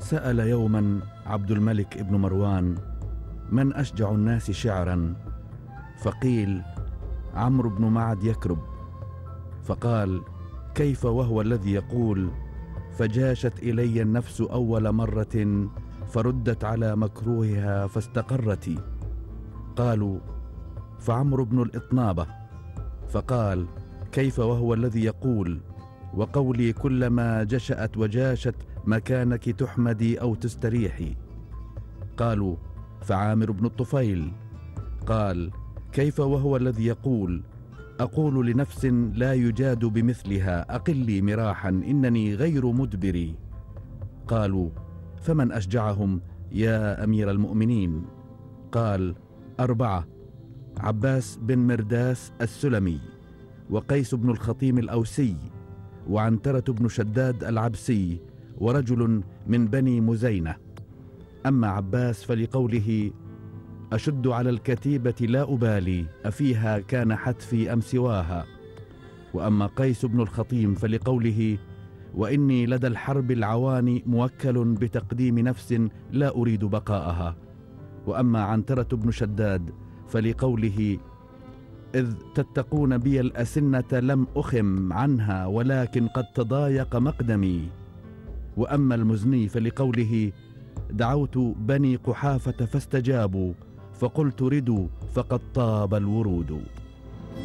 سأل يوما عبد الملك ابن مروان: من أشجع الناس شعرا؟ فقيل: عمرو بن معد يكرب. فقال: كيف وهو الذي يقول: فجاشت إلي النفس أول مرة فردت على مكروهها فاستقرت؟ قالوا: فعمرو بن الإطنابة. فقال: كيف وهو الذي يقول: وقولي كلما جشأت وجاشت مكانك تحمدي أو تستريحي؟ قالوا: فعامر بن الطفيل. قال: كيف وهو الذي يقول: أقول لنفس لا يجاد بمثلها أقلي مراحا إنني غير مدبري؟ قالوا: فمن أشجعهم يا أمير المؤمنين؟ قال: 4: عباس بن مرداس السلمي، وقيس بن الخطيم الأوسي، وعنترة بن شداد العبسي، ورجل من بني مزينة. أما عباس فلقوله: أشد على الكتيبة لا أبالي أفيها كان حتفي أم سواها. وأما قيس بن الخطيم فلقوله: وإني لدى الحرب العواني موكل بتقديم نفس لا أريد بقاءها. وأما عنترة بن شداد فلقوله: إذ تتقون بي الأسنة لم أخم عنها ولكن قد تضايق مقدمي. وأما المزني فلقوله: دعوت بني قحافة فاستجابوا فقلت ردوا فقد طاب الورود.